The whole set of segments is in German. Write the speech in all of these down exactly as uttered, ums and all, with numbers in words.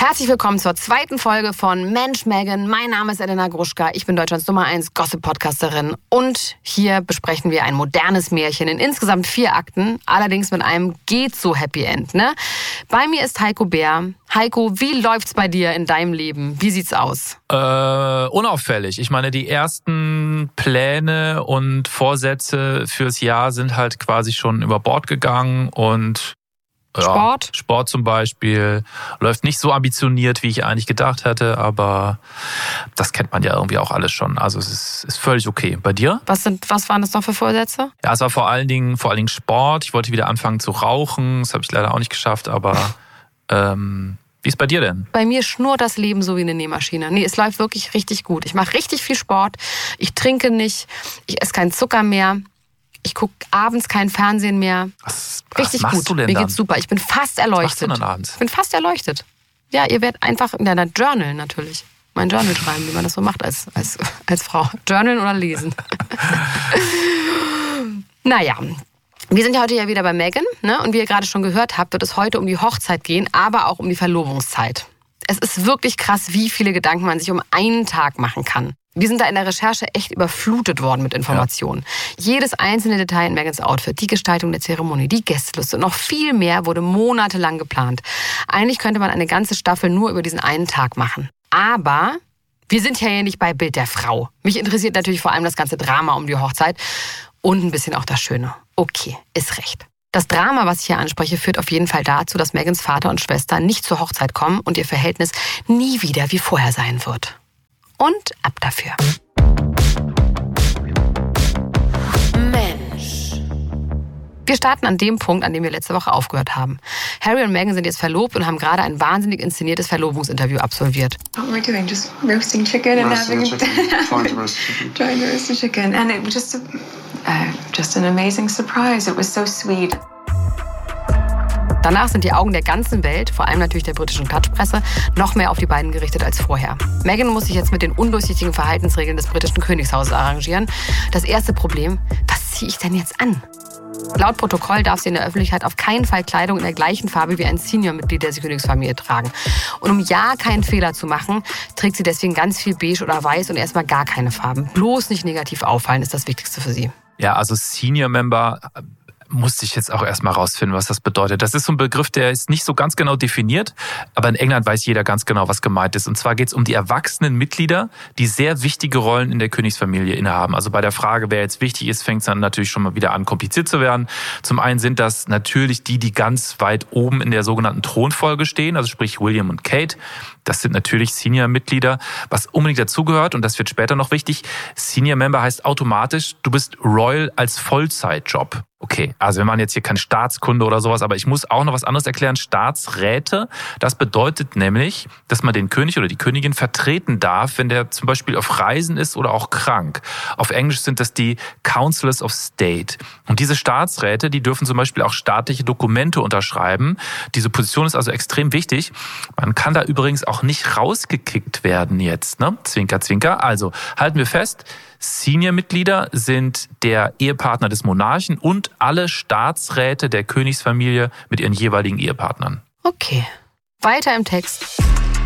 Herzlich willkommen zur zweiten Folge von Mensch Meghan. Mein Name ist Elena Gruschka. Ich bin Deutschlands Nummer eins Gossip-Podcasterin. Und hier besprechen wir ein modernes Märchen in insgesamt vier Akten. Allerdings mit einem geht-so-Happy End. Ne? Bei mir ist Heiko Bär. Heiko, wie läuft's bei dir in deinem Leben? Wie sieht's aus? Äh, unauffällig. Ich meine, die ersten Pläne und Vorsätze fürs Jahr sind halt quasi schon über Bord gegangen und ja, Sport? Sport zum Beispiel läuft nicht so ambitioniert, wie ich eigentlich gedacht hätte, aber das kennt man ja irgendwie auch alles schon. Also es ist, ist völlig okay. Bei dir? Was sind, was waren das noch für Vorsätze? Ja, es war vor allen Dingen, vor allen Dingen Sport. Ich wollte wieder anfangen zu rauchen. Das habe ich leider auch nicht geschafft, aber ähm, wie ist bei dir denn? Bei mir schnurrt das Leben so wie eine Nähmaschine. Nee, es läuft wirklich richtig gut. Ich mache richtig viel Sport. Ich trinke nicht. Ich esse keinen Zucker mehr. Ich gucke abends kein Fernsehen mehr. Was, Richtig was machst gut. du denn Mir dann? geht's super. Ich bin fast erleuchtet. Was machst du dann abends? Ich bin fast erleuchtet. Ja, ihr werdet einfach in deiner Journal natürlich. Mein Journal schreiben, wie man das so macht als, als, als Frau. Journalen oder lesen. Naja, wir sind ja heute ja wieder bei Meghan. Ne? Und wie ihr gerade schon gehört habt, wird es heute um die Hochzeit gehen, aber auch um die Verlobungszeit. Es ist wirklich krass, wie viele Gedanken man sich um einen Tag machen kann. Wir sind da in der Recherche echt überflutet worden mit Informationen. Ja. Jedes einzelne Detail in Meghans Outfit, die Gestaltung der Zeremonie, die Gästeliste und noch viel mehr wurde monatelang geplant. Eigentlich könnte man eine ganze Staffel nur über diesen einen Tag machen. Aber wir sind ja hier nicht bei Bild der Frau. Mich interessiert natürlich vor allem das ganze Drama um die Hochzeit und ein bisschen auch das Schöne. Okay, ist recht. Das Drama, was ich hier anspreche, führt auf jeden Fall dazu, dass Meghans Vater und Schwester nicht zur Hochzeit kommen und ihr Verhältnis nie wieder wie vorher sein wird. Und ab dafür. Mensch. Wir starten an dem Punkt, an dem wir letzte Woche aufgehört haben. Harry und Meghan sind jetzt verlobt und haben gerade ein wahnsinnig inszeniertes Verlobungsinterview absolviert. What we're doing, just roasting chicken and Roasting having the chicken. Trying to roast the chicken. trying to roast the chicken, and it was just a, uh, just an amazing surprise. It was so sweet. Danach sind die Augen der ganzen Welt, vor allem natürlich der britischen Klatschpresse, noch mehr auf die beiden gerichtet als vorher. Meghan muss sich jetzt mit den undurchsichtigen Verhaltensregeln des britischen Königshauses arrangieren. Das erste Problem, was ziehe ich denn jetzt an? Laut Protokoll darf sie in der Öffentlichkeit auf keinen Fall Kleidung in der gleichen Farbe wie ein Senior-Mitglied der Königsfamilie tragen. Und um ja keinen Fehler zu machen, trägt sie deswegen ganz viel beige oder weiß und erstmal gar keine Farben. Bloß nicht negativ auffallen, ist das Wichtigste für sie. Ja, also Senior-Member musste ich jetzt auch erstmal rausfinden, was das bedeutet. Das ist so ein Begriff, der ist nicht so ganz genau definiert, aber in England weiß jeder ganz genau, was gemeint ist. Und zwar geht es um die erwachsenen Mitglieder, die sehr wichtige Rollen in der Königsfamilie innehaben. Also bei der Frage, wer jetzt wichtig ist, fängt es dann natürlich schon mal wieder an, kompliziert zu werden. Zum einen sind das natürlich die, die ganz weit oben in der sogenannten Thronfolge stehen, also sprich William und Kate. Das sind natürlich Senior-Mitglieder. Was unbedingt dazugehört, und das wird später noch wichtig, Senior-Member heißt automatisch, du bist Royal als Vollzeitjob. Okay, also wir machen jetzt hier keine Staatskunde oder sowas, aber ich muss auch noch was anderes erklären. Staatsräte, das bedeutet nämlich, dass man den König oder die Königin vertreten darf, wenn der zum Beispiel auf Reisen ist oder auch krank. Auf Englisch sind das die Councillors of State. Und diese Staatsräte, die dürfen zum Beispiel auch staatliche Dokumente unterschreiben. Diese Position ist also extrem wichtig. Man kann da übrigens auch nicht rausgekickt werden jetzt, ne? Zwinker, zwinker. Also halten wir fest, Senior-Mitglieder sind der Ehepartner des Monarchen und alle Staatsräte der Königsfamilie mit ihren jeweiligen Ehepartnern. Okay, weiter im Text.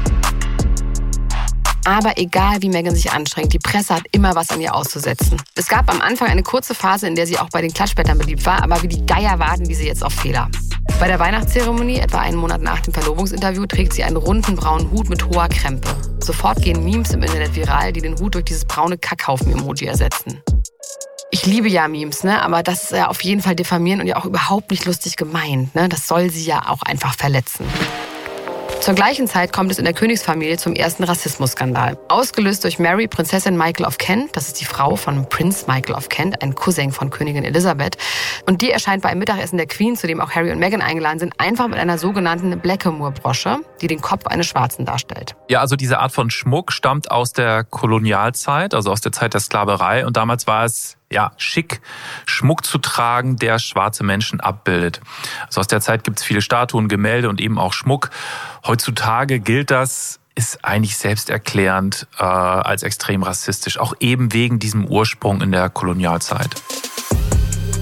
Aber egal, wie Meghan sich anstrengt, die Presse hat immer was an ihr auszusetzen. Es gab am Anfang eine kurze Phase, in der sie auch bei den Klatschblättern beliebt war, aber wie die Geier warten diese jetzt auf Fehler. Bei der Weihnachtszeremonie, etwa einen Monat nach dem Verlobungsinterview, trägt sie einen runden braunen Hut mit hoher Krempe. Sofort gehen Memes im Internet viral, die den Hut durch dieses braune Kackhaufen-Emoji ersetzen. Ich liebe ja Memes, ne? Aber das ist ja auf jeden Fall diffamierend und ja auch überhaupt nicht lustig gemeint. Ne? Das soll sie ja auch einfach verletzen. Zur gleichen Zeit kommt es in der Königsfamilie zum ersten Rassismusskandal. Ausgelöst durch Mary, Prinzessin Michael of Kent, das ist die Frau von Prince Michael of Kent, ein Cousin von Königin Elisabeth. Und die erscheint bei einem Mittagessen der Queen, zu dem auch Harry und Meghan eingeladen sind, einfach mit einer sogenannten Blackamoor-Brosche, die den Kopf eines Schwarzen darstellt. Ja, also diese Art von Schmuck stammt aus der Kolonialzeit, also aus der Zeit der Sklaverei. Und damals war es ja schick, Schmuck zu tragen, der schwarze Menschen abbildet. Also aus der Zeit gibt es viele Statuen, Gemälde und eben auch Schmuck. Heutzutage gilt das, ist eigentlich selbsterklärend, äh, als extrem rassistisch, auch eben wegen diesem Ursprung in der Kolonialzeit.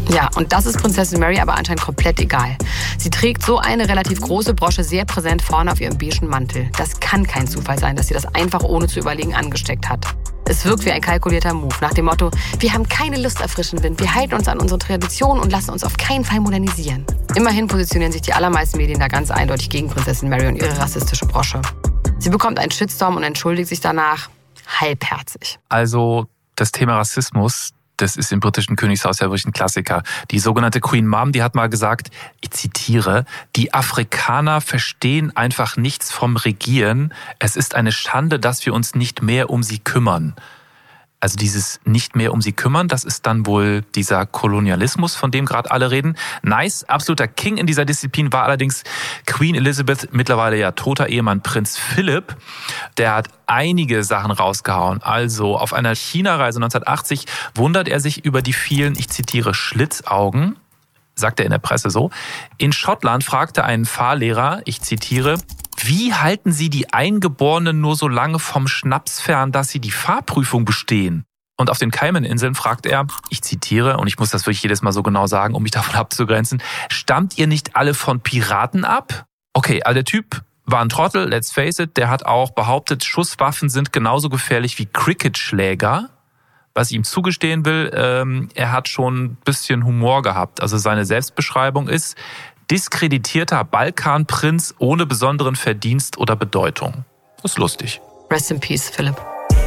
Ja, und das ist Prinzessin Mary aber anscheinend komplett egal. Sie trägt so eine relativ große Brosche sehr präsent vorne auf ihrem beigen Mantel. Das kann kein Zufall sein, dass sie das einfach ohne zu überlegen angesteckt hat. Es wirkt wie ein kalkulierter Move, nach dem Motto, wir haben keine Lust auf frischen Wind, wir halten uns an unsere Tradition und lassen uns auf keinen Fall modernisieren. Immerhin positionieren sich die allermeisten Medien da ganz eindeutig gegen Prinzessin Mary und ihre rassistische Brosche. Sie bekommt einen Shitstorm und entschuldigt sich danach halbherzig. Also das Thema Rassismus, das ist im britischen Königshaus ja wirklich ein Klassiker. Die sogenannte Queen Mum, die hat mal gesagt, ich zitiere, die Afrikaner verstehen einfach nichts vom Regieren. Es ist eine Schande, dass wir uns nicht mehr um sie kümmern. Also dieses nicht mehr um sie kümmern, das ist dann wohl dieser Kolonialismus, von dem gerade alle reden. Nice, absoluter King in dieser Disziplin war allerdings Queen Elizabeth, mittlerweile ja toter Ehemann Prinz Philipp. Der hat einige Sachen rausgehauen. Also auf einer China-Reise neunzehnhundertachtzig wundert er sich über die vielen, ich zitiere, Schlitzaugen, sagt er in der Presse so. In Schottland fragte ein Fahrlehrer, ich zitiere, wie halten Sie die Eingeborenen nur so lange vom Schnaps fern, dass sie die Fahrprüfung bestehen? Und auf den Cayman-Inseln fragt er, ich zitiere, und ich muss das wirklich jedes Mal so genau sagen, um mich davon abzugrenzen, stammt ihr nicht alle von Piraten ab? Okay, also der Typ war ein Trottel, let's face it, der hat auch behauptet, Schusswaffen sind genauso gefährlich wie Cricketschläger. Was ich ihm zugestehen will, ähm, er hat schon ein bisschen Humor gehabt. Also seine Selbstbeschreibung ist, diskreditierter Balkanprinz ohne besonderen Verdienst oder Bedeutung. Das ist lustig. Rest in peace, Philipp.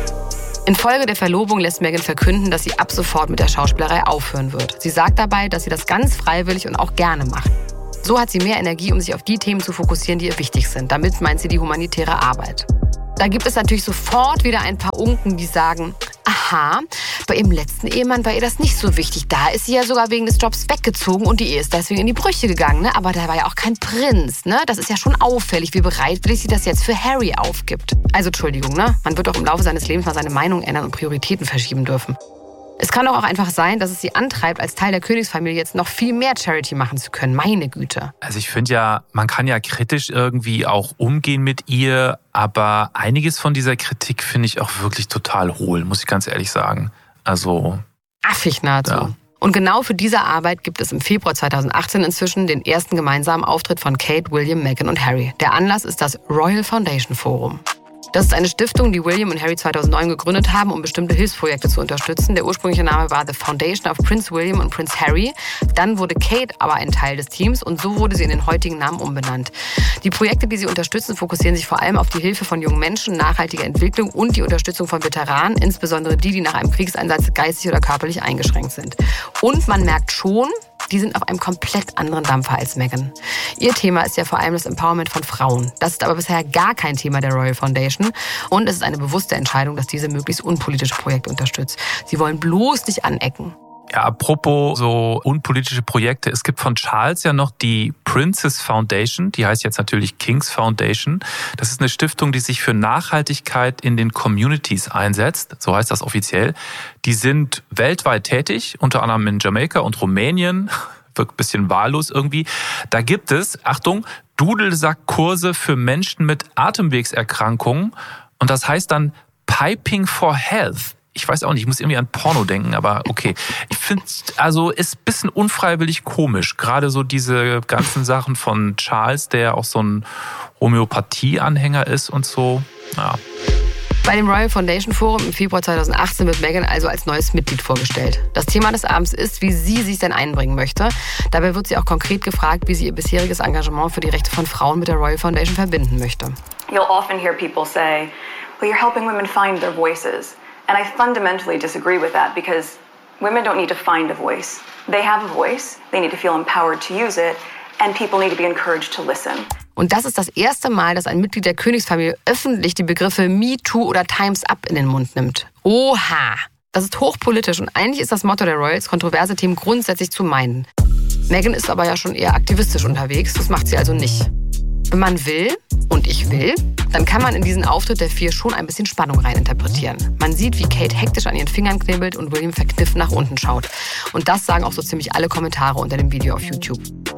Infolge der Verlobung lässt Meghan verkünden, dass sie ab sofort mit der Schauspielerei aufhören wird. Sie sagt dabei, dass sie das ganz freiwillig und auch gerne macht. So hat sie mehr Energie, um sich auf die Themen zu fokussieren, die ihr wichtig sind. Damit meint sie die humanitäre Arbeit. Da gibt es natürlich sofort wieder ein paar Unken, die sagen, aha, bei ihrem letzten Ehemann war ihr das nicht so wichtig. Da ist sie ja sogar wegen des Jobs weggezogen und die Ehe ist deswegen in die Brüche gegangen. Ne? Aber da war ja auch kein Prinz. Ne? Das ist ja schon auffällig, wie bereitwillig sie das jetzt für Harry aufgibt. Also Entschuldigung, ne? Man wird doch im Laufe seines Lebens mal seine Meinung ändern und Prioritäten verschieben dürfen. Es kann doch auch einfach sein, dass es sie antreibt, als Teil der Königsfamilie jetzt noch viel mehr Charity machen zu können. Meine Güte. Also ich finde ja, man kann ja kritisch irgendwie auch umgehen mit ihr, aber einiges von dieser Kritik finde ich auch wirklich total hohl, muss ich ganz ehrlich sagen. Also affig nahezu. Ja. Und genau für diese Arbeit gibt es im Februar zweitausendachtzehn inzwischen den ersten gemeinsamen Auftritt von Kate, William, Meghan und Harry. Der Anlass ist das Royal Foundation Forum. Das ist eine Stiftung, die William und Harry zweitausendneun gegründet haben, um bestimmte Hilfsprojekte zu unterstützen. Der ursprüngliche Name war The Foundation of Prince William und Prince Harry. Dann wurde Kate aber ein Teil des Teams und so wurde sie in den heutigen Namen umbenannt. Die Projekte, die sie unterstützen, fokussieren sich vor allem auf die Hilfe von jungen Menschen, nachhaltige Entwicklung und die Unterstützung von Veteranen, insbesondere die, die nach einem Kriegseinsatz geistig oder körperlich eingeschränkt sind. Und man merkt schon, die sind auf einem komplett anderen Dampfer als Meghan. Ihr Thema ist ja vor allem das Empowerment von Frauen. Das ist aber bisher gar kein Thema der Royal Foundation. Und es ist eine bewusste Entscheidung, dass diese möglichst unpolitische Projekte unterstützt. Sie wollen bloß nicht anecken. Ja, apropos so unpolitische Projekte. Es gibt von Charles ja noch die Princess Foundation. Die heißt jetzt natürlich King's Foundation. Das ist eine Stiftung, die sich für Nachhaltigkeit in den Communities einsetzt. So heißt das offiziell. Die sind weltweit tätig, unter anderem in Jamaika und Rumänien. Wirkt ein bisschen wahllos irgendwie. Da gibt es, Achtung, Dudelsackkurse für Menschen mit Atemwegserkrankungen. Und das heißt dann Piping for Health. Ich weiß auch nicht, ich muss irgendwie an Porno denken, aber okay. Ich finde, also ist ein bisschen unfreiwillig komisch. Gerade so diese ganzen Sachen von Charles, der auch so ein Homöopathie-Anhänger ist und so. Ja. Bei dem Royal Foundation Forum im Februar zweitausendachtzehn wird Meghan also als neues Mitglied vorgestellt. Das Thema des Abends ist, wie sie sich denn einbringen möchte. Dabei wird sie auch konkret gefragt, wie sie ihr bisheriges Engagement für die Rechte von Frauen mit der Royal Foundation verbinden möchte. You'll often hear people say, well, you're helping women find their voices. And I fundamentally disagree with that because women don't need to find a voice. They have a voice, they need to feel empowered to use it, and people need to be encouraged to listen. Und das ist das erste Mal, dass ein Mitglied der Königsfamilie öffentlich die Begriffe Me Too oder Time's Up in den Mund nimmt. Oha! Das ist hochpolitisch und eigentlich ist das Motto der Royals, kontroverse Themen grundsätzlich zu meiden. Meghan ist aber ja schon eher aktivistisch unterwegs, das macht sie also nicht. Wenn man will, und ich will, dann kann man in diesen Auftritt der vier schon ein bisschen Spannung reininterpretieren. Man sieht, wie Kate hektisch an ihren Fingern knibbelt und William verkniffen nach unten schaut. Und das sagen auch so ziemlich alle Kommentare unter dem Video auf YouTube.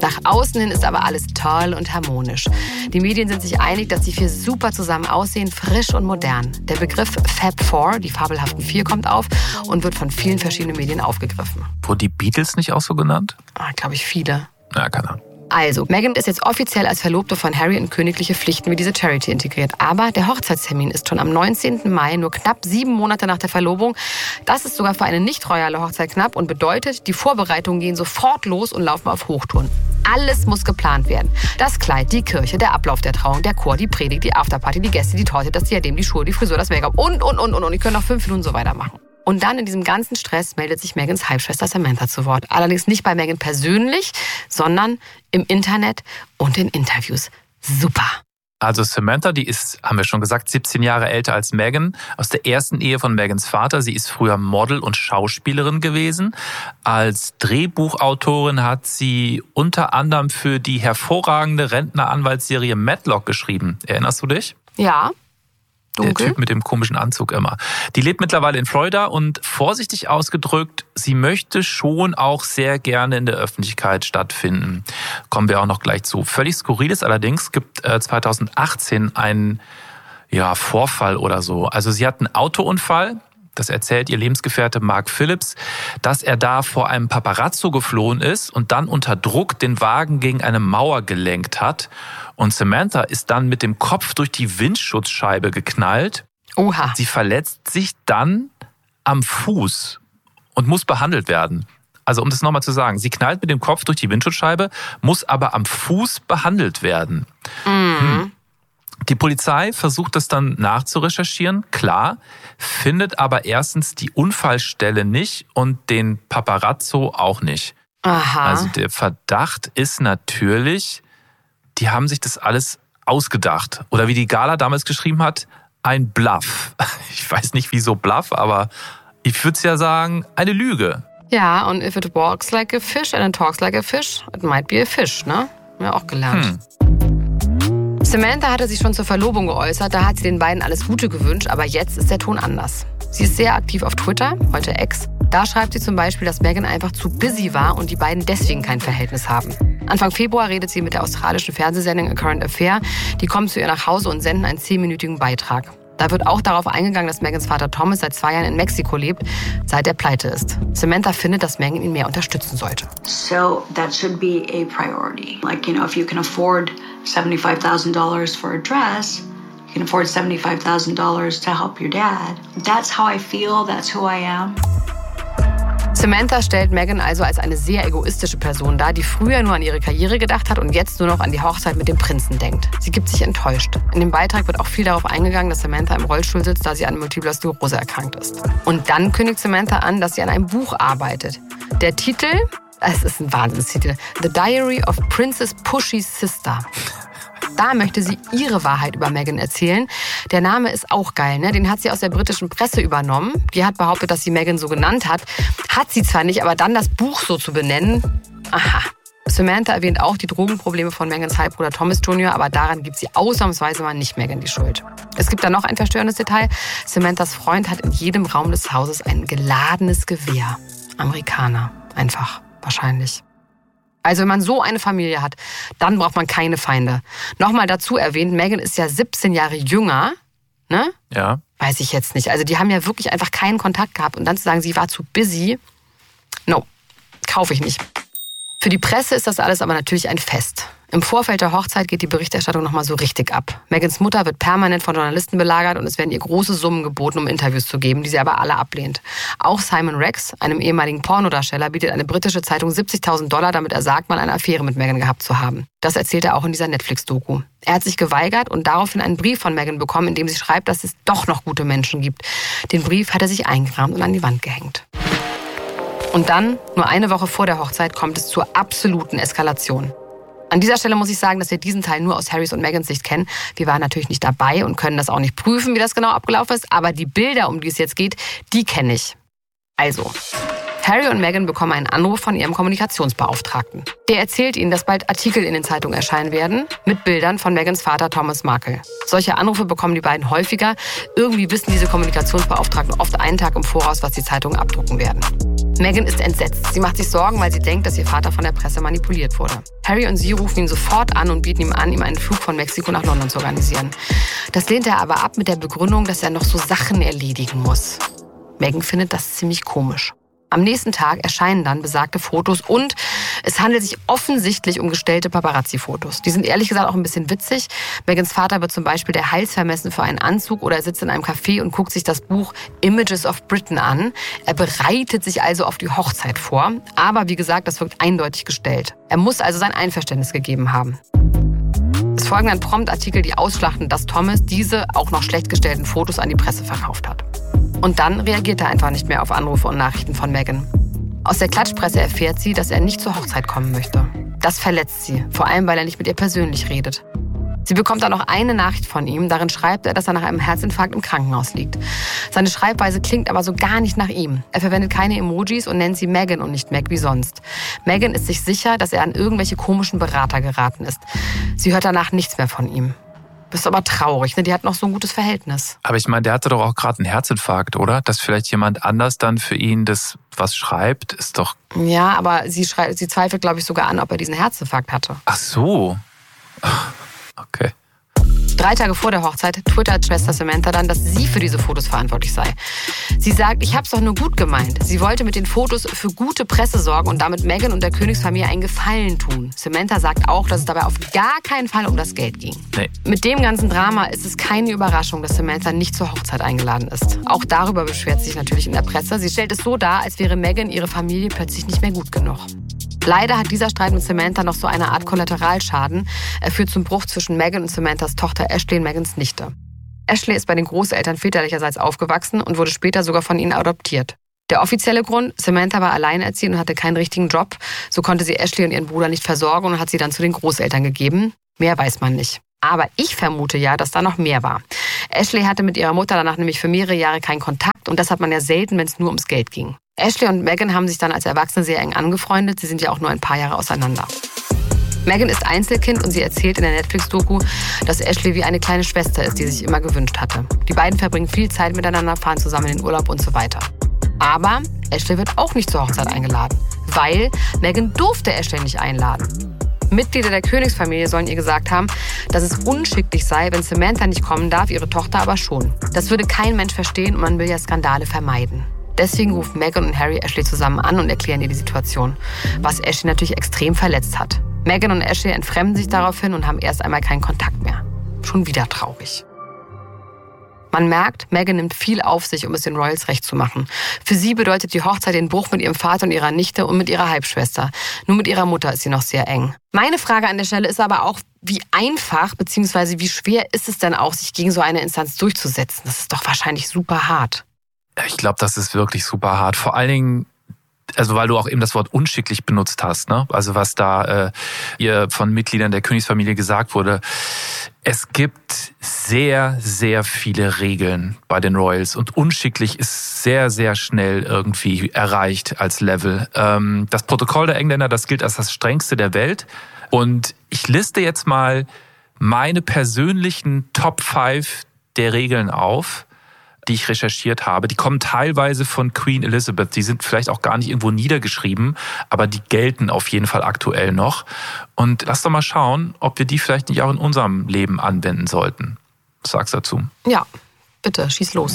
Nach außen hin ist aber alles toll und harmonisch. Die Medien sind sich einig, dass die vier super zusammen aussehen, frisch und modern. Der Begriff Fab Four, die fabelhaften Vier, kommt auf und wird von vielen verschiedenen Medien aufgegriffen. Wurden die Beatles nicht auch so genannt? Ah, glaube ich, viele. Ja, keine Ahnung. Also, Meghan ist jetzt offiziell als Verlobte von Harry in königliche Pflichten wie diese Charity integriert. Aber der Hochzeitstermin ist schon am neunzehnten Mai, nur knapp sieben Monate nach der Verlobung. Das ist sogar für eine nicht royale Hochzeit knapp und bedeutet, die Vorbereitungen gehen sofort los und laufen auf Hochtouren. Alles muss geplant werden. Das Kleid, die Kirche, der Ablauf der Trauung, der Chor, die Predigt, die Afterparty, die Gäste, die Torte, das Diadem, die Schuhe, die Frisur, das Make-up und, und, und, und. Und ich könnte noch fünf Minuten so weitermachen. Und dann in diesem ganzen Stress meldet sich Megans Halbschwester Samantha zu Wort. Allerdings nicht bei Meghan persönlich, sondern im Internet und in Interviews. Super. Also Samantha, die ist, haben wir schon gesagt, siebzehn Jahre älter als Meghan, aus der ersten Ehe von Megans Vater. Sie ist früher Model und Schauspielerin gewesen. Als Drehbuchautorin hat sie unter anderem für die hervorragende Rentneranwaltsserie Matlock geschrieben. Erinnerst du dich? Ja. Dunkel. Der Typ mit dem komischen Anzug immer. Die lebt mittlerweile in Florida und vorsichtig ausgedrückt, sie möchte schon auch sehr gerne in der Öffentlichkeit stattfinden. Kommen wir auch noch gleich zu. Völlig skurril ist allerdings, gibt äh, zweitausendachtzehn einen ja, Vorfall oder so. Also sie hat einen Autounfall, das erzählt ihr Lebensgefährte Mark Phillips, dass er da vor einem Paparazzo geflohen ist und dann unter Druck den Wagen gegen eine Mauer gelenkt hat. Und Samantha ist dann mit dem Kopf durch die Windschutzscheibe geknallt. Oha. Sie verletzt sich dann am Fuß und muss behandelt werden. Also um das nochmal zu sagen, sie knallt mit dem Kopf durch die Windschutzscheibe, muss aber am Fuß behandelt werden. Mhm. Hm. Die Polizei versucht das dann nachzurecherchieren, klar, findet aber erstens die Unfallstelle nicht und den Paparazzo auch nicht. Aha. Also der Verdacht ist natürlich, die haben sich das alles ausgedacht. Oder wie die Gala damals geschrieben hat, ein Bluff. Ich weiß nicht, wieso Bluff, aber ich würde es ja sagen, eine Lüge. Ja, und if it walks like a fish and it talks like a fish, it might be a fish, ne? Haben wir auch gelernt. Hm. Samantha hatte sich schon zur Verlobung geäußert, da hat sie den beiden alles Gute gewünscht, aber jetzt ist der Ton anders. Sie ist sehr aktiv auf Twitter, heute X. Da schreibt sie zum Beispiel, dass Meghan einfach zu busy war und die beiden deswegen kein Verhältnis haben. Anfang Februar redet sie mit der australischen Fernsehsendung A Current Affair. Die kommen zu ihr nach Hause und senden einen zehnminütigen Beitrag. Da wird auch darauf eingegangen, dass Megans Vater Thomas seit zwei Jahren in Mexiko lebt, seit er pleite ist. Samantha findet, dass Meghan ihn mehr unterstützen sollte. So that should be a priority. Like, you know, if you can afford seventy-five thousand dollars for a dress, you can afford seventy-five thousand dollars to help your dad. That's how I feel, that's who I am. Samantha stellt Meghan also als eine sehr egoistische Person dar, die früher nur an ihre Karriere gedacht hat und jetzt nur noch an die Hochzeit mit dem Prinzen denkt. Sie gibt sich enttäuscht. In dem Beitrag wird auch viel darauf eingegangen, dass Samantha im Rollstuhl sitzt, da sie an Multipler Sklerose erkrankt ist. Und dann kündigt Samantha an, dass sie an einem Buch arbeitet. Der Titel, es ist ein Wahnsinnstitel, The Diary of Princess Pushy's Sister. Da möchte sie ihre Wahrheit über Meghan erzählen. Der Name ist auch geil, ne? Den hat sie aus der britischen Presse übernommen. Die hat behauptet, dass sie Meghan so genannt hat. Hat sie zwar nicht, aber dann das Buch so zu benennen, aha. Samantha erwähnt auch die Drogenprobleme von Megans Halbbruder Thomas Junior, aber daran gibt sie ausnahmsweise mal nicht Meghan die Schuld. Es gibt da noch ein verstörendes Detail. Samanthas Freund hat in jedem Raum des Hauses ein geladenes Gewehr. Amerikaner. Einfach. Wahrscheinlich. Also wenn man so eine Familie hat, dann braucht man keine Feinde. Nochmal dazu erwähnt, Meghan ist ja siebzehn Jahre jünger, ne? Ja. Weiß ich jetzt nicht. Also die haben ja wirklich einfach keinen Kontakt gehabt. Und dann zu sagen, sie war zu busy, no, kaufe ich nicht. Für die Presse ist das alles aber natürlich ein Fest. Im Vorfeld der Hochzeit geht die Berichterstattung nochmal so richtig ab. Megans Mutter wird permanent von Journalisten belagert und es werden ihr große Summen geboten, um Interviews zu geben, die sie aber alle ablehnt. Auch Simon Rex, einem ehemaligen Pornodarsteller, bietet eine britische Zeitung siebzigtausend Dollar, damit er sagt, mal eine Affäre mit Meghan gehabt zu haben. Das erzählt er auch in dieser Netflix-Doku. Er hat sich geweigert und daraufhin einen Brief von Meghan bekommen, in dem sie schreibt, dass es doch noch gute Menschen gibt. Den Brief hat er sich eingerahmt und an die Wand gehängt. Und dann, nur eine Woche vor der Hochzeit, kommt es zur absoluten Eskalation. An dieser Stelle muss ich sagen, dass wir diesen Teil nur aus Harrys und Megans Sicht kennen. Wir waren natürlich nicht dabei und können das auch nicht prüfen, wie das genau abgelaufen ist. Aber die Bilder, um die es jetzt geht, die kenne ich. Also, Harry und Meghan bekommen einen Anruf von ihrem Kommunikationsbeauftragten. Der erzählt ihnen, dass bald Artikel in den Zeitungen erscheinen werden mit Bildern von Megans Vater Thomas Markle. Solche Anrufe bekommen die beiden häufiger. Irgendwie wissen diese Kommunikationsbeauftragten oft einen Tag im Voraus, was die Zeitungen abdrucken werden. Meghan ist entsetzt. Sie macht sich Sorgen, weil sie denkt, dass ihr Vater von der Presse manipuliert wurde. Harry und sie rufen ihn sofort an und bieten ihm an, ihm einen Flug von Mexiko nach London zu organisieren. Das lehnt er aber ab mit der Begründung, dass er noch so Sachen erledigen muss. Meghan findet das ziemlich komisch. Am nächsten Tag erscheinen dann besagte Fotos und es handelt sich offensichtlich um gestellte Paparazzi-Fotos. Die sind ehrlich gesagt auch ein bisschen witzig. Meghans Vater wird zum Beispiel der Hals vermessen für einen Anzug oder er sitzt in einem Café und guckt sich das Buch Images of Britain an. Er bereitet sich also auf die Hochzeit vor. Aber wie gesagt, das wirkt eindeutig gestellt. Er muss also sein Einverständnis gegeben haben. Es folgen dann prompt Artikel, die ausschlachten, dass Thomas diese auch noch schlecht gestellten Fotos an die Presse verkauft hat. Und dann reagiert er einfach nicht mehr auf Anrufe und Nachrichten von Meghan. Aus der Klatschpresse erfährt sie, dass er nicht zur Hochzeit kommen möchte. Das verletzt sie, vor allem weil er nicht mit ihr persönlich redet. Sie bekommt dann noch eine Nachricht von ihm. Darin schreibt er, dass er nach einem Herzinfarkt im Krankenhaus liegt. Seine Schreibweise klingt aber so gar nicht nach ihm. Er verwendet keine Emojis und nennt sie Meghan und nicht Meg wie sonst. Meghan ist sich sicher, dass er an irgendwelche komischen Berater geraten ist. Sie hört danach nichts mehr von ihm. Das ist aber traurig, ne? Die hat noch so ein gutes Verhältnis. Aber ich meine, der hatte doch auch gerade einen Herzinfarkt, oder? Dass vielleicht jemand anders dann für ihn das was schreibt, ist doch... Ja, aber sie, schrei- sie zweifelt, glaube ich, sogar an, ob er diesen Herzinfarkt hatte. Ach so. Okay. Drei Tage vor der Hochzeit twittert Schwester Samantha dann, dass sie für diese Fotos verantwortlich sei. Sie sagt, ich hab's doch nur gut gemeint. Sie wollte mit den Fotos für gute Presse sorgen und damit Meghan und der Königsfamilie einen Gefallen tun. Samantha sagt auch, dass es dabei auf gar keinen Fall um das Geld ging. Nee. Mit dem ganzen Drama ist es keine Überraschung, dass Samantha nicht zur Hochzeit eingeladen ist. Auch darüber beschwert sie sich natürlich in der Presse. Sie stellt es so dar, als wäre Meghan ihre Familie plötzlich nicht mehr gut genug. Leider hat dieser Streit mit Samantha noch so eine Art Kollateralschaden. Er führt zum Bruch zwischen Meghan und Samanthas Tochter Ashley und Meghans Nichte. Ashley ist bei den Großeltern väterlicherseits aufgewachsen und wurde später sogar von ihnen adoptiert. Der offizielle Grund, Samantha war alleinerziehend und hatte keinen richtigen Job. So konnte sie Ashley und ihren Bruder nicht versorgen und hat sie dann zu den Großeltern gegeben. Mehr weiß man nicht. Aber ich vermute ja, dass da noch mehr war. Ashley hatte mit ihrer Mutter danach nämlich für mehrere Jahre keinen Kontakt und das hat man ja selten, wenn es nur ums Geld ging. Ashley und Meghan haben sich dann als Erwachsene sehr eng angefreundet. Sie sind ja auch nur ein paar Jahre auseinander. Meghan ist Einzelkind und sie erzählt in der Netflix-Doku, dass Ashley wie eine kleine Schwester ist, die sich immer gewünscht hatte. Die beiden verbringen viel Zeit miteinander, fahren zusammen in den Urlaub und so weiter. Aber Ashley wird auch nicht zur Hochzeit eingeladen, weil Meghan durfte Ashley nicht einladen. Mitglieder der Königsfamilie sollen ihr gesagt haben, dass es unschicklich sei, wenn Samantha nicht kommen darf, ihre Tochter aber schon. Das würde kein Mensch verstehen und man will ja Skandale vermeiden. Deswegen rufen Meghan und Harry Ashley zusammen an und erklären ihr die Situation, was Ashley natürlich extrem verletzt hat. Meghan und Ashley entfremden sich daraufhin und haben erst einmal keinen Kontakt mehr. Schon wieder traurig. Man merkt, Meghan nimmt viel auf sich, um es den Royals recht zu machen. Für sie bedeutet die Hochzeit den Bruch mit ihrem Vater und ihrer Nichte und mit ihrer Halbschwester. Nur mit ihrer Mutter ist sie noch sehr eng. Meine Frage an der Stelle ist aber auch, wie einfach bzw. wie schwer ist es denn auch, sich gegen so eine Instanz durchzusetzen? Das ist doch wahrscheinlich super hart. Ich glaube, das ist wirklich super hart. Vor allen Dingen, also weil du auch eben das Wort unschicklich benutzt hast, ne? Also was da äh, ihr von Mitgliedern der Königsfamilie gesagt wurde. Es gibt sehr, sehr viele Regeln bei den Royals und unschicklich ist sehr, sehr schnell irgendwie erreicht als Level. Ähm, das Protokoll der Engländer, das gilt als das strengste der Welt. Und ich liste jetzt mal meine persönlichen Top fünf der Regeln auf, die ich recherchiert habe. Die kommen teilweise von Queen Elizabeth. Die sind vielleicht auch gar nicht irgendwo niedergeschrieben, aber die gelten auf jeden Fall aktuell noch. Und lass doch mal schauen, ob wir die vielleicht nicht auch in unserem Leben anwenden sollten. Was sagst du dazu? Ja, bitte, schieß los.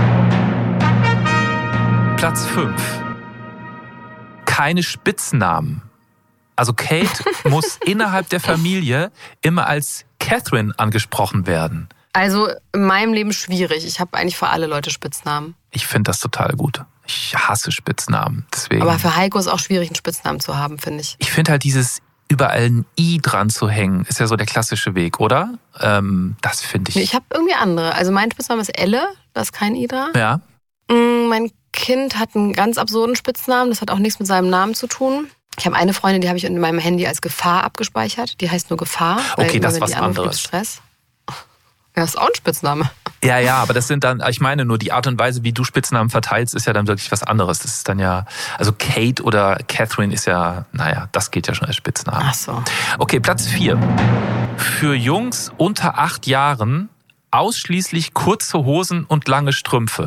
Platz fünf. Keine Spitznamen. Also Kate muss innerhalb der Familie immer als Catherine angesprochen werden. Also in meinem Leben schwierig. Ich habe eigentlich für alle Leute Spitznamen. Ich finde das total gut. Ich hasse Spitznamen. Deswegen. Aber für Heiko ist auch schwierig, einen Spitznamen zu haben, finde ich. Ich finde halt dieses überall ein I dran zu hängen, ist ja so der klassische Weg, oder? Ähm, das finde ich. Nee, ich habe irgendwie andere. Also mein Spitzname ist Elle, da ist kein I dran. Ja. Mein Kind hat einen ganz absurden Spitznamen. Das hat auch nichts mit seinem Namen zu tun. Ich habe eine Freundin, die habe ich in meinem Handy als Gefahr abgespeichert. Die heißt nur Gefahr. Okay, das ist was anderes. Stress. Ja, das ist auch ein Spitzname. Ja, ja, aber das sind dann, ich meine nur, die Art und Weise, wie du Spitznamen verteilst, ist ja dann wirklich was anderes. Das ist dann ja, also Kate oder Catherine ist ja, naja, das geht ja schon als Spitzname. Ach so. Okay, Platz vier. Für Jungs unter acht Jahren ausschließlich kurze Hosen und lange Strümpfe.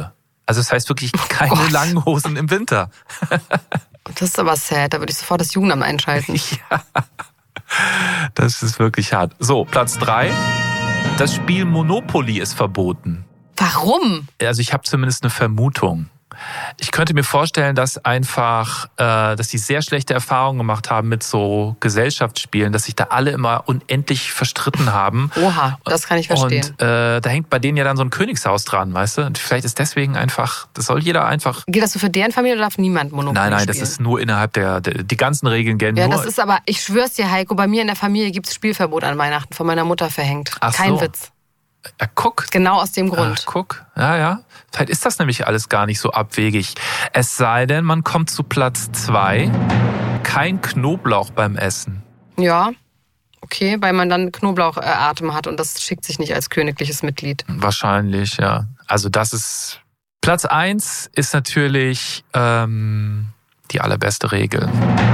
Also das heißt wirklich keine Gott. langen Hosen im Winter. Das ist aber sad, da würde ich sofort das Jugendamt einschalten. Ja, das ist wirklich hart. So, Platz drei. Das Spiel Monopoly ist verboten. Warum? Also ich habe zumindest eine Vermutung. Ich könnte mir vorstellen, dass einfach, äh, dass die sehr schlechte Erfahrungen gemacht haben mit so Gesellschaftsspielen, dass sich da alle immer unendlich verstritten haben. Oha, das kann ich verstehen. Und äh, da hängt bei denen ja dann so ein Königshaus dran, weißt du? Und vielleicht ist deswegen einfach, das soll jeder einfach... Geht das so für deren Familie oder darf niemand Monopoly Nein, nein, spielen? das ist nur innerhalb der, der die ganzen Regeln gelten Ja, nur... das ist aber, ich schwör's dir, Heiko, bei mir in der Familie gibt's Spielverbot an Weihnachten, von meiner Mutter verhängt. Ach Kein so. Witz. Ja, guck. Genau aus dem Grund. Ach, guck, ja, ja. Vielleicht ist das nämlich alles gar nicht so abwegig. Es sei denn, man kommt zu Platz zwei. Kein Knoblauch beim Essen. Ja, okay, weil man dann Knoblauchatem hat und das schickt sich nicht als königliches Mitglied. Wahrscheinlich, ja. Also das ist... Platz eins ist natürlich ähm, die allerbeste Regel.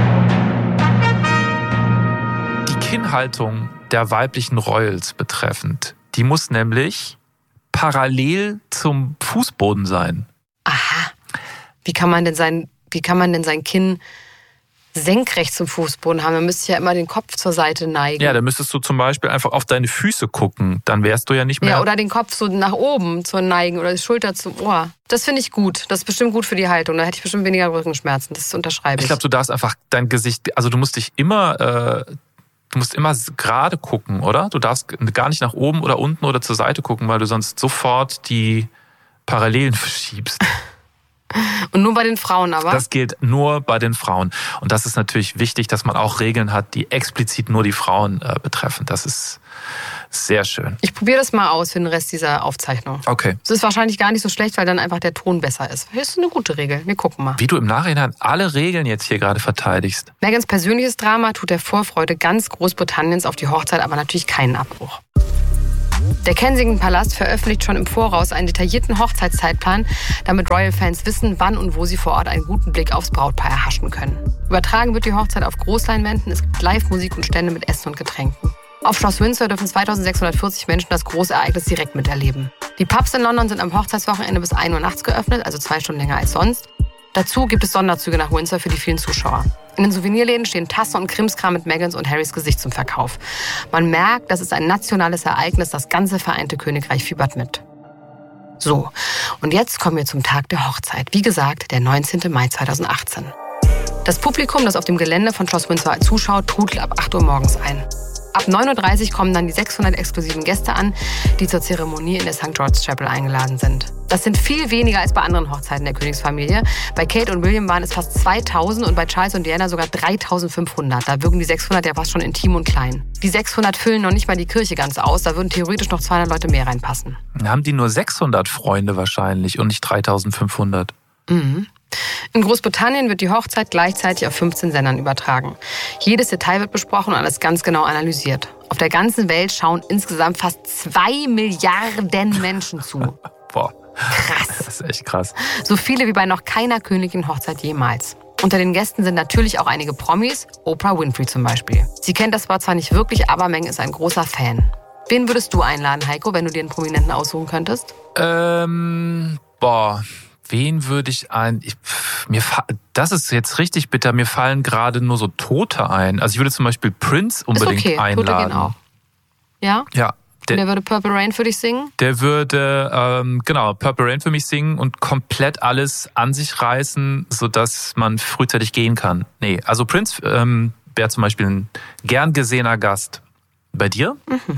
Die Kinnhaltung der weiblichen Royals betreffend. Die muss nämlich parallel zum Fußboden sein. Aha. Wie kann man denn sein, wie kann man denn sein Kinn senkrecht zum Fußboden haben? Man müsste ja immer den Kopf zur Seite neigen. Ja, da müsstest du zum Beispiel einfach auf deine Füße gucken. Dann wärst du ja nicht mehr... Ja, oder den Kopf so nach oben zur Neigen oder die Schulter zum Ohr. Das finde ich gut. Das ist bestimmt gut für die Haltung. Da hätte ich bestimmt weniger Rückenschmerzen. Das unterschreibe ich. Ich glaube, du darfst einfach dein Gesicht... Also du musst dich immer... Äh, Du musst immer gerade gucken, oder? Du darfst gar nicht nach oben oder unten oder zur Seite gucken, weil du sonst sofort die Parallelen verschiebst. Und nur bei den Frauen aber? Das gilt nur bei den Frauen. Und das ist natürlich wichtig, dass man auch Regeln hat, die explizit nur die Frauen äh, betreffen. Das ist sehr schön. Ich probiere das mal aus für den Rest dieser Aufzeichnung. Okay. Es ist wahrscheinlich gar nicht so schlecht, weil dann einfach der Ton besser ist. Das ist eine gute Regel. Wir gucken mal. Wie du im Nachhinein alle Regeln jetzt hier gerade verteidigst. Megans persönliches Drama tut der Vorfreude ganz Großbritanniens auf die Hochzeit aber natürlich keinen Abbruch. Der Kensington-Palast veröffentlicht schon im Voraus einen detaillierten Hochzeitszeitplan, damit Royal-Fans wissen, wann und wo sie vor Ort einen guten Blick aufs Brautpaar erhaschen können. Übertragen wird die Hochzeit auf Großleinwänden, es gibt Live-Musik und Stände mit Essen und Getränken. Auf Schloss Windsor dürfen zweitausendsechshundertvierzig Menschen das große Ereignis direkt miterleben. Die Pubs in London sind am Hochzeitswochenende bis ein Uhr nachts geöffnet, also zwei Stunden länger als sonst. Dazu gibt es Sonderzüge nach Windsor für die vielen Zuschauer. In den Souvenirläden stehen Tassen und Krimskram mit Megans und Harrys Gesicht zum Verkauf. Man merkt, das ist ein nationales Ereignis, das ganze Vereinte Königreich fiebert mit. So, und jetzt kommen wir zum Tag der Hochzeit. Wie gesagt, der neunzehnten Mai zweitausendachtzehn. Das Publikum, das auf dem Gelände von Schloss Windsor zuschaut, trudelt ab acht Uhr morgens ein. Ab neun Uhr dreißig kommen dann die sechshundert exklusiven Gäste an, die zur Zeremonie in der Sankt George's Chapel eingeladen sind. Das sind viel weniger als bei anderen Hochzeiten der Königsfamilie. Bei Kate und William waren es fast zweitausend und bei Charles und Diana sogar dreitausendfünfhundert. Da wirken die sechshundert ja fast schon intim und klein. Die sechshundert füllen noch nicht mal die Kirche ganz aus, da würden theoretisch noch zweihundert Leute mehr reinpassen. Haben die nur sechshundert Freunde wahrscheinlich und nicht dreitausendfünfhundert? Mhm. In Großbritannien wird die Hochzeit gleichzeitig auf fünfzehn Sendern übertragen. Jedes Detail wird besprochen und alles ganz genau analysiert. Auf der ganzen Welt schauen insgesamt fast zwei Milliarden Menschen zu. Boah. Krass. Das ist echt krass. So viele wie bei noch keiner königlichen Hochzeit jemals. Unter den Gästen sind natürlich auch einige Promis, Oprah Winfrey zum Beispiel. Sie kennt das zwar nicht wirklich, aber Meghan ist ein großer Fan. Wen würdest du einladen, Heiko, wenn du dir einen Prominenten aussuchen könntest? Ähm, boah... Wen würde ich ein... Ich, mir, das ist jetzt richtig bitter. Mir fallen gerade nur so Tote ein. Also ich würde zum Beispiel Prince unbedingt ist okay. einladen. Tote gehen auch. Ja? Ja. Der, und der würde Purple Rain für dich singen? Der würde, ähm, genau, Purple Rain für mich singen und komplett alles an sich reißen, sodass man frühzeitig gehen kann. Nee, also Prince ähm, wäre zum Beispiel ein gern gesehener Gast. Bei dir? Mhm.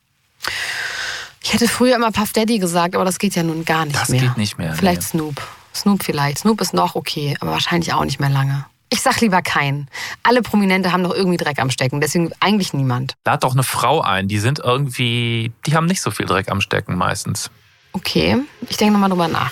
Ich hätte früher immer Puff Daddy gesagt, aber das geht ja nun gar nicht das mehr. Das geht nicht mehr. Vielleicht nee. Snoop. Snoop vielleicht. Snoop ist noch okay, aber wahrscheinlich auch nicht mehr lange. Ich sag lieber keinen. Alle Prominente haben doch irgendwie Dreck am Stecken, deswegen eigentlich niemand. Lad doch eine Frau ein, die sind irgendwie, die haben nicht so viel Dreck am Stecken meistens. Okay, ich denke nochmal drüber nach.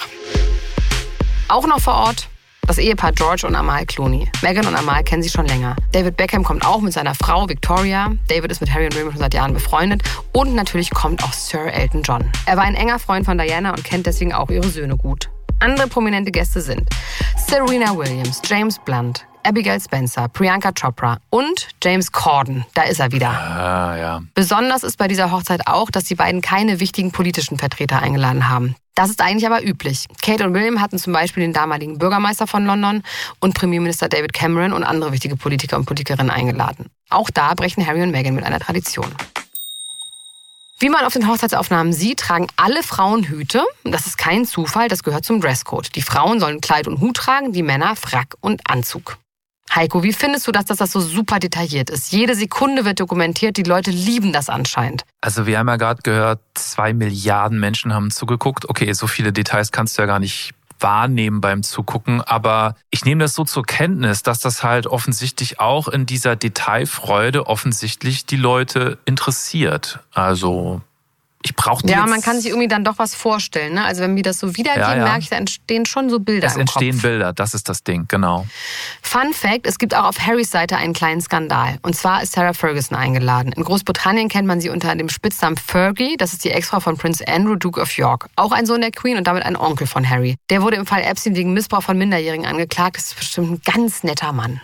Auch noch vor Ort das Ehepaar George und Amal Clooney. Meghan und Amal kennen sie schon länger. David Beckham kommt auch mit seiner Frau Victoria. David ist mit Harry und William schon seit Jahren befreundet. Und natürlich kommt auch Sir Elton John. Er war ein enger Freund von Diana und kennt deswegen auch ihre Söhne gut. Andere prominente Gäste sind Serena Williams, James Blunt, Abigail Spencer, Priyanka Chopra und James Corden. Da ist er wieder. Ah, ja. Besonders ist bei dieser Hochzeit auch, dass die beiden keine wichtigen politischen Vertreter eingeladen haben. Das ist eigentlich aber üblich. Kate und William hatten zum Beispiel den damaligen Bürgermeister von London und Premierminister David Cameron und andere wichtige Politiker und Politikerinnen eingeladen. Auch da brechen Harry und Meghan mit einer Tradition. Wie man auf den Hochzeitsaufnahmen sieht, tragen alle Frauen Hüte. Das ist kein Zufall, das gehört zum Dresscode. Die Frauen sollen Kleid und Hut tragen, die Männer Frack und Anzug. Heiko, wie findest du das, dass das so super detailliert ist? Jede Sekunde wird dokumentiert, die Leute lieben das anscheinend. Also wir haben ja gerade gehört, zwei Milliarden Menschen haben zugeguckt. Okay, so viele Details kannst du ja gar nicht wahrnehmen beim Zugucken, aber ich nehme das so zur Kenntnis, dass das halt offensichtlich auch in dieser Detailfreude offensichtlich die Leute interessiert. Also ich brauche Ja, man kann sich irgendwie dann doch was vorstellen. Ne? Also wenn wir das so wiedergeben, ja, ja. merke ich, da entstehen schon so Bilder Es im entstehen Kopf. Bilder, das ist das Ding, genau. Fun Fact, es gibt auch auf Harrys Seite einen kleinen Skandal. Und zwar ist Sarah Ferguson eingeladen. In Großbritannien kennt man sie unter dem Spitznamen Fergie. Das ist die Ex-Frau von Prince Andrew, Duke of York. Auch ein Sohn der Queen und damit ein Onkel von Harry. Der wurde im Fall Epstein wegen Missbrauch von Minderjährigen angeklagt. Das ist bestimmt ein ganz netter Mann.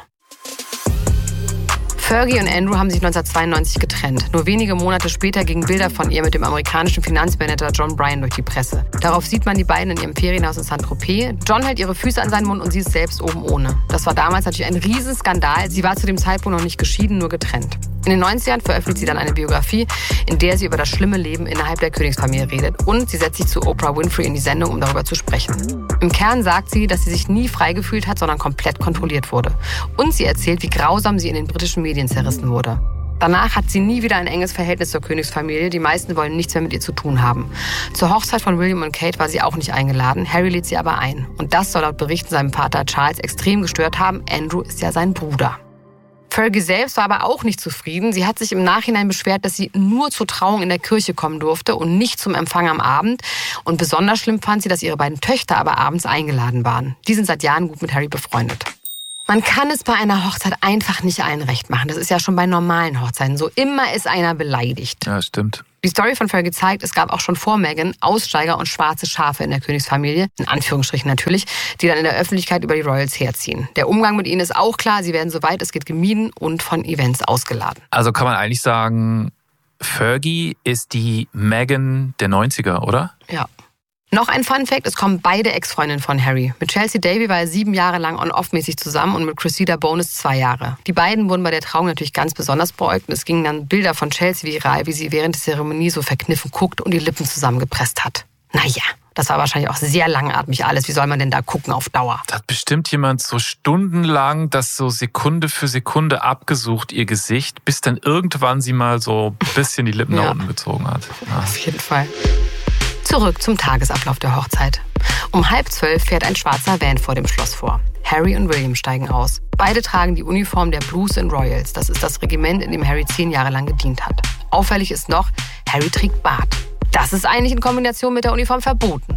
Fergie und Andrew haben sich neunzehnhundertzweiundneunzig getrennt. Nur wenige Monate später gingen Bilder von ihr mit dem amerikanischen Finanzmanager John Bryan durch die Presse. Darauf sieht man die beiden in ihrem Ferienhaus in Saint-Tropez. John hält ihre Füße an seinen Mund und sie ist selbst oben ohne. Das war damals natürlich ein Riesenskandal. Sie war zu dem Zeitpunkt noch nicht geschieden, nur getrennt. In den neunzigern veröffentlicht sie dann eine Biografie, in der sie über das schlimme Leben innerhalb der Königsfamilie redet. Und sie setzt sich zu Oprah Winfrey in die Sendung, um darüber zu sprechen. Im Kern sagt sie, dass sie sich nie frei gefühlt hat, sondern komplett kontrolliert wurde. Und sie erzählt, wie grausam sie in den britischen Medien zerrissen wurde. Danach hat sie nie wieder ein enges Verhältnis zur Königsfamilie. Die meisten wollen nichts mehr mit ihr zu tun haben. Zur Hochzeit von William und Kate war sie auch nicht eingeladen. Harry lädt sie aber ein. Und das soll laut Berichten seinem Vater Charles extrem gestört haben. Andrew ist ja sein Bruder. Fergie selbst war aber auch nicht zufrieden. Sie hat sich im Nachhinein beschwert, dass sie nur zur Trauung in der Kirche kommen durfte und nicht zum Empfang am Abend. Und besonders schlimm fand sie, dass ihre beiden Töchter aber abends eingeladen waren. Die sind seit Jahren gut mit Harry befreundet. Man kann es bei einer Hochzeit einfach nicht allen recht machen. Das ist ja schon bei normalen Hochzeiten so. Immer ist einer beleidigt. Ja, stimmt. Die Story von Fergie zeigt, es gab auch schon vor Meghan Aussteiger und schwarze Schafe in der Königsfamilie, in Anführungsstrichen natürlich, die dann in der Öffentlichkeit über die Royals herziehen. Der Umgang mit ihnen ist auch klar, sie werden soweit es geht gemieden und von Events ausgeladen. Also kann man eigentlich sagen, Fergie ist die Meghan der neunziger, oder? Ja. Noch ein Fun-Fact, es kommen beide Ex-Freundinnen von Harry. Mit Chelsea Davy war er sieben Jahre lang on-off-mäßig zusammen und mit Cressida Bonis zwei Jahre. Die beiden wurden bei der Trauung natürlich ganz besonders beäugt und es gingen dann Bilder von Chelsea viral, wie sie während der Zeremonie so verkniffen guckt und die Lippen zusammengepresst hat. Naja, das war wahrscheinlich auch sehr langatmig alles. Wie soll man denn da gucken auf Dauer? Da hat bestimmt jemand so stundenlang das so Sekunde für Sekunde abgesucht, ihr Gesicht, bis dann irgendwann sie mal so ein bisschen die Lippen ja. nach unten gezogen hat. Ja. Auf jeden Fall. Zurück zum Tagesablauf der Hochzeit. Um halb zwölf fährt ein schwarzer Van vor dem Schloss vor. Harry und William steigen aus. Beide tragen die Uniform der Blues and Royals. Das ist das Regiment, in dem Harry zehn Jahre lang gedient hat. Auffällig ist noch, Harry trägt Bart. Das ist eigentlich in Kombination mit der Uniform verboten.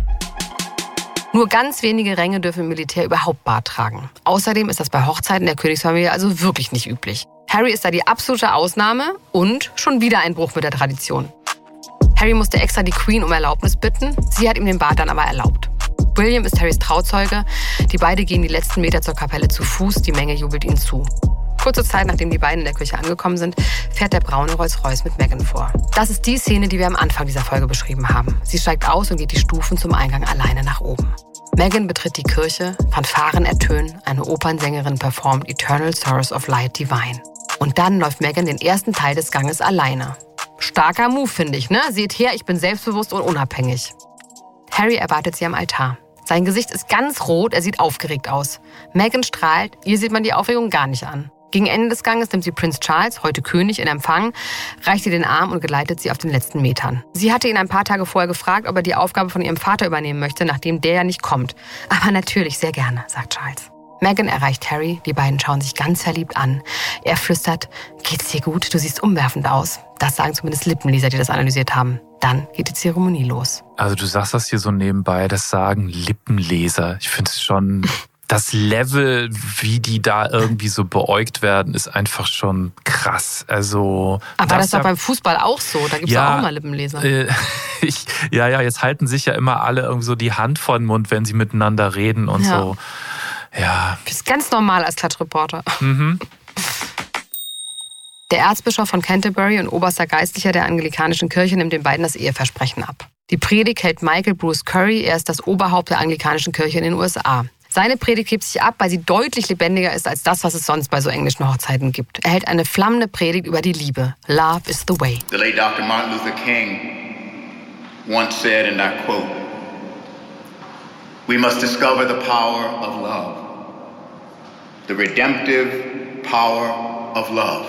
Nur ganz wenige Ränge dürfen im Militär überhaupt Bart tragen. Außerdem ist das bei Hochzeiten der Königsfamilie also wirklich nicht üblich. Harry ist da die absolute Ausnahme und schon wieder ein Bruch mit der Tradition. Harry musste extra die Queen um Erlaubnis bitten, sie hat ihm den Bart dann aber erlaubt. William ist Harrys Trauzeuge, die beiden gehen die letzten Meter zur Kapelle zu Fuß, die Menge jubelt ihnen zu. Kurze Zeit nachdem die beiden in der Kirche angekommen sind, fährt der braune Rolls-Royce mit Meghan vor. Das ist die Szene, die wir am Anfang dieser Folge beschrieben haben. Sie steigt aus und geht die Stufen zum Eingang alleine nach oben. Meghan betritt die Kirche, Fanfaren ertönen, eine Opernsängerin performt Eternal Source of Light Divine. Und dann läuft Meghan den ersten Teil des Ganges alleine. Starker Move, finde ich, ne? Seht her, ich bin selbstbewusst und unabhängig. Harry erwartet sie am Altar. Sein Gesicht ist ganz rot, er sieht aufgeregt aus. Meghan strahlt, ihr sieht man die Aufregung gar nicht an. Gegen Ende des Ganges nimmt sie Prinz Charles, heute König, in Empfang, reicht ihr den Arm und geleitet sie auf den letzten Metern. Sie hatte ihn ein paar Tage vorher gefragt, ob er die Aufgabe von ihrem Vater übernehmen möchte, nachdem der ja nicht kommt. Aber natürlich, sehr gerne, sagt Charles. Meghan erreicht Harry, die beiden schauen sich ganz verliebt an. Er flüstert, geht's dir gut? Du siehst umwerfend aus. Das sagen zumindest Lippenleser, die das analysiert haben. Dann geht die Zeremonie los. Also du sagst das hier so nebenbei, das sagen Lippenleser. Ich finde es schon, das Level, wie die da irgendwie so beäugt werden, ist einfach schon krass. Also aber das ist doch ja beim Fußball auch so, da gibt es ja auch mal Lippenleser. Äh, ich, ja, ja, jetzt halten sich ja immer alle irgendwie so die Hand vor den Mund, wenn sie miteinander reden und ja. so. Ja. Das ist ganz normal als Klatschreporter. Mhm. Der Erzbischof von Canterbury und oberster Geistlicher der anglikanischen Kirche nimmt den beiden das Eheversprechen ab. Die Predigt hält Michael Bruce Curry, er ist das Oberhaupt der anglikanischen Kirche in den U S A. Seine Predigt hebt sich ab, weil sie deutlich lebendiger ist als das, was es sonst bei so englischen Hochzeiten gibt. Er hält eine flammende Predigt über die Liebe. Love is the way. The late Doctor Martin Luther King once said, and I quote, "We must discover the power of love, the redemptive power of love.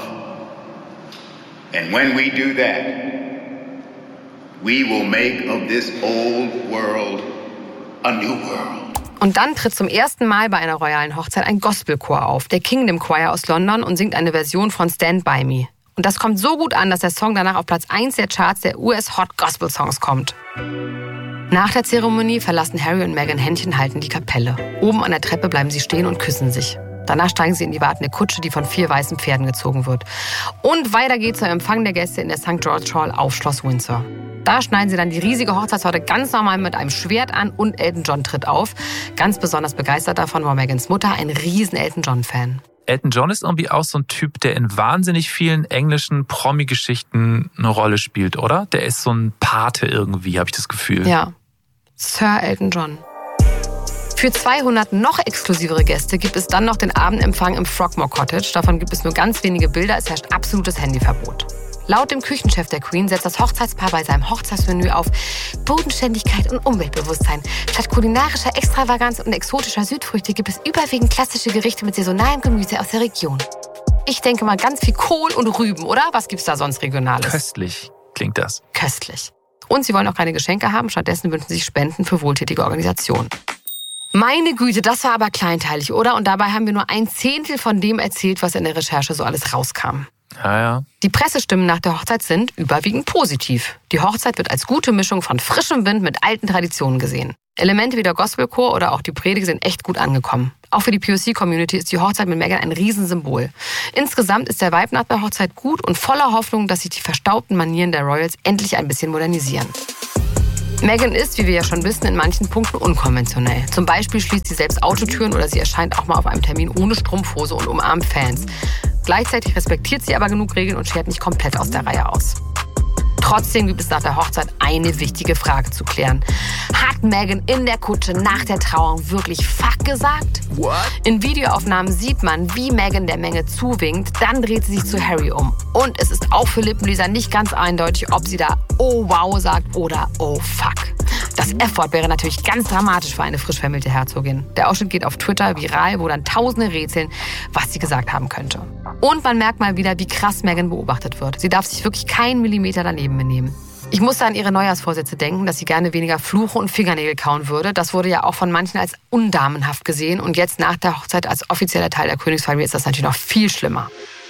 And when we do that, we will make of this old world a new world." Und dann tritt zum ersten Mal bei einer royalen Hochzeit ein Gospelchor auf, der Kingdom Choir aus London, und singt eine Version von Stand By Me. Und das kommt so gut an, dass der Song danach auf Platz eins der Charts der U S Hot Gospel Songs kommt. Nach der Zeremonie verlassen Harry und Meghan Händchen halten die Kapelle. Oben an der Treppe bleiben sie stehen und küssen sich. Danach steigen sie in die wartende Kutsche, die von vier weißen Pferden gezogen wird. Und weiter geht's zum Empfang der Gäste in der Sankt George Hall auf Schloss Windsor. Da schneiden sie dann die riesige Hochzeitstorte ganz normal mit einem Schwert an und Elton John tritt auf. Ganz besonders begeistert davon war Megans Mutter, ein riesen Elton John-Fan. Elton John ist irgendwie auch so ein Typ, der in wahnsinnig vielen englischen Promi-Geschichten eine Rolle spielt, oder? Der ist so ein Pate irgendwie, habe ich das Gefühl. Ja, Sir Elton John. Für zweihundert noch exklusivere Gäste gibt es dann noch den Abendempfang im Frogmore Cottage. Davon gibt es nur ganz wenige Bilder, es herrscht absolutes Handyverbot. Laut dem Küchenchef der Queen setzt das Hochzeitspaar bei seinem Hochzeitsmenü auf Bodenständigkeit und Umweltbewusstsein. Statt kulinarischer Extravaganz und exotischer Südfrüchte gibt es überwiegend klassische Gerichte mit saisonalem Gemüse aus der Region. Ich denke mal ganz viel Kohl und Rüben, oder? Was gibt's da sonst Regionales? Köstlich klingt das. Köstlich. Und sie wollen auch keine Geschenke haben, stattdessen wünschen sie sich Spenden für wohltätige Organisationen. Meine Güte, das war aber kleinteilig, oder? Und dabei haben wir nur ein Zehntel von dem erzählt, was in der Recherche so alles rauskam. Ja, ja. Die Pressestimmen nach der Hochzeit sind überwiegend positiv. Die Hochzeit wird als gute Mischung von frischem Wind mit alten Traditionen gesehen. Elemente wie der Gospelchor oder auch die Predigt sind echt gut angekommen. Auch für die P O C-Community ist die Hochzeit mit Meghan ein Riesensymbol. Insgesamt ist der Vibe nach der Hochzeit gut und voller Hoffnung, dass sich die verstaubten Manieren der Royals endlich ein bisschen modernisieren. Meghan ist, wie wir ja schon wissen, in manchen Punkten unkonventionell. Zum Beispiel schließt sie selbst Autotüren oder sie erscheint auch mal auf einem Termin ohne Strumpfhose und umarmt Fans. Gleichzeitig respektiert sie aber genug Regeln und schert nicht komplett aus der Reihe aus. Trotzdem gibt es nach der Hochzeit eine wichtige Frage zu klären. Hat Meghan in der Kutsche nach der Trauung wirklich Fuck gesagt? What? In Videoaufnahmen sieht man, wie Meghan der Menge zuwinkt. Dann dreht sie sich zu Harry um. Und es ist auch für Lippenleser nicht ganz eindeutig, ob sie da oh wow sagt oder oh fuck. Das F-Wort wäre natürlich ganz dramatisch für eine frisch vermählte Herzogin. Der Ausschnitt geht auf Twitter viral, wo dann Tausende rätseln, was sie gesagt haben könnte. Und man merkt mal wieder, wie krass Meghan beobachtet wird. Sie darf sich wirklich keinen Millimeter daneben benehmen. Ich musste an ihre Neujahrsvorsätze denken, dass sie gerne weniger Fluche und Fingernägel kauen würde. Das wurde ja auch von manchen als undamenhaft gesehen. Und jetzt nach der Hochzeit als offizieller Teil der Königsfamilie ist das natürlich noch viel schlimmer.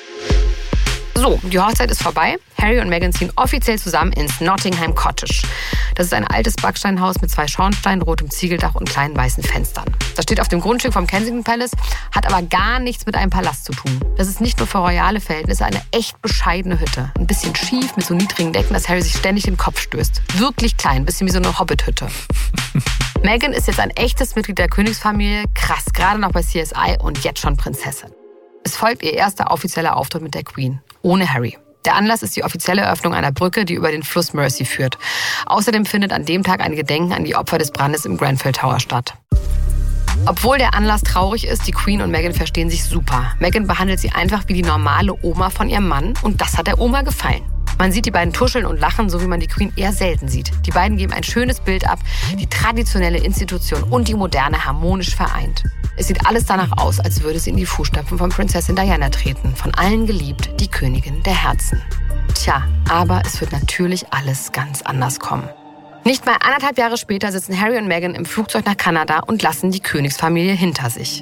So, die Hochzeit ist vorbei. Harry und Meghan ziehen offiziell zusammen ins Nottingham Cottage. Das ist ein altes Backsteinhaus mit zwei Schornsteinen, rotem Ziegeldach und kleinen weißen Fenstern. Das steht auf dem Grundstück vom Kensington Palace, hat aber gar nichts mit einem Palast zu tun. Das ist nicht nur für royale Verhältnisse eine echt bescheidene Hütte. Ein bisschen schief, mit so niedrigen Decken, dass Harry sich ständig den Kopf stößt. Wirklich klein, ein bisschen wie so eine Hobbit-Hütte. Meghan ist jetzt ein echtes Mitglied der Königsfamilie, krass, gerade noch bei C S I und jetzt schon Prinzessin. Es folgt ihr erster offizieller Auftritt mit der Queen, ohne Harry. Der Anlass ist die offizielle Eröffnung einer Brücke, die über den Fluss Mersey führt. Außerdem findet an dem Tag ein Gedenken an die Opfer des Brandes im Grenfell Tower statt. Obwohl der Anlass traurig ist, die Queen und Meghan verstehen sich super. Meghan behandelt sie einfach wie die normale Oma von ihrem Mann und das hat der Oma gefallen. Man sieht die beiden tuscheln und lachen, so wie man die Queen eher selten sieht. Die beiden geben ein schönes Bild ab, die traditionelle Institution und die Moderne harmonisch vereint. Es sieht alles danach aus, als würde sie in die Fußstapfen von Prinzessin Diana treten. Von allen geliebt, die Königin der Herzen. Tja, aber es wird natürlich alles ganz anders kommen. Nicht mal anderthalb Jahre später sitzen Harry und Meghan im Flugzeug nach Kanada und lassen die Königsfamilie hinter sich.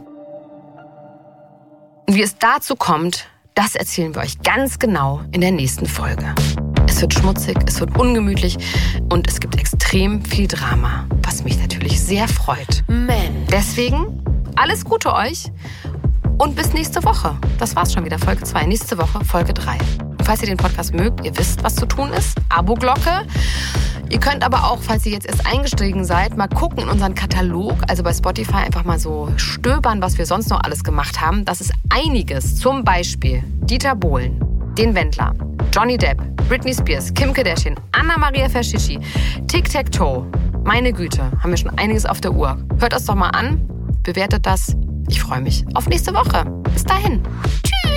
Und wie es dazu kommt, das erzählen wir euch ganz genau in der nächsten Folge. Es wird schmutzig, es wird ungemütlich und es gibt extrem viel Drama, was mich natürlich sehr freut. Man. Deswegen alles Gute euch und bis nächste Woche. Das war's schon wieder, Folge zwei. Nächste Woche Folge drei. falls ihr den Podcast mögt, ihr wisst, was zu tun ist. Abo-Glocke. Ihr könnt aber auch, falls ihr jetzt erst eingestiegen seid, mal gucken in unseren Katalog, also bei Spotify einfach mal so stöbern, was wir sonst noch alles gemacht haben. Das ist einiges. Zum Beispiel Dieter Bohlen, Den Wendler, Johnny Depp, Britney Spears, Kim Kardashian, Anna-Maria Verschicci, Tic-Tac-Toe. Meine Güte, haben wir schon einiges auf der Uhr. Hört das doch mal an, bewertet das. Ich freue mich auf nächste Woche. Bis dahin. Tschüss.